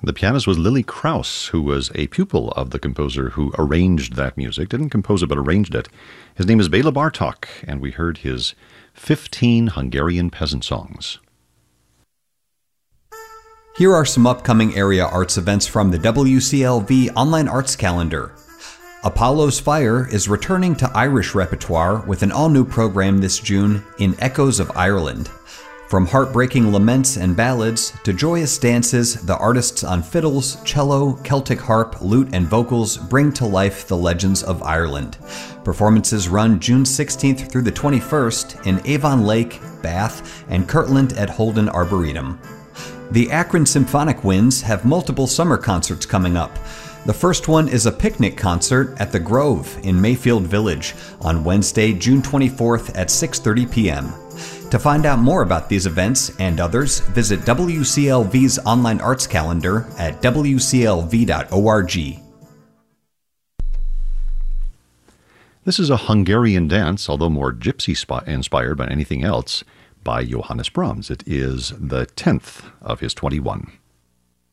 The pianist was Lily Krauss, who was a pupil of the composer who arranged that music. Didn't compose it, but arranged it. His name is Bela Bartok, and we heard his 15 Hungarian peasant songs. Here are some upcoming area arts events from the WCLV Online Arts Calendar. Apollo's Fire is returning to Irish repertoire with an all-new program this June in Echoes of Ireland. From heartbreaking laments and ballads to joyous dances, the artists on fiddles, cello, Celtic harp, lute, and vocals bring to life the legends of Ireland. Performances run June 16th through the 21st in Avon Lake, Bath, and Kirtland at Holden Arboretum. The Akron Symphonic Winds have multiple summer concerts coming up. The first one is a picnic concert at the Grove in Mayfield Village on Wednesday, June 24th at 6:30 p.m. To find out more about these events and others, visit WCLV's online arts calendar at wclv.org. This is a Hungarian dance, although more gypsy-inspired than anything else, by Johannes Brahms. It is the 10th of his 21.